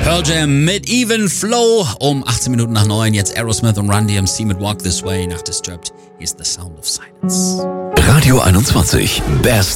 Pearl Jam mit Even Flow um 18 Minuten nach 9. Jetzt Aerosmith und Run DMC mit Walk This Way nach Disturbed. Hier ist The Sound of Silence. Radio 21, Best